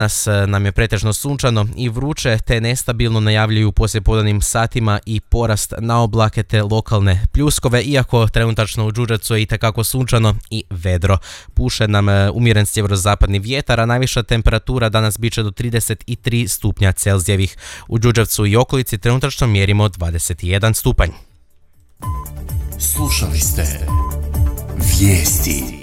Danas nam je pretežno sunčano i vruće, te nestabilno najavljuju poslijepodnevnim satima i porast na oblake te lokalne pljuskove, iako trenutačno u Đurđevcu je itekako sunčano i vedro. Puše nam umjeren sjeverozapadni vjetar, a najviša temperatura danas bit će do 33 stupnja Celzijevih. U Đurđevcu i okolici trenutačno mjerimo 21 stupanj. Slušali ste Vijesti.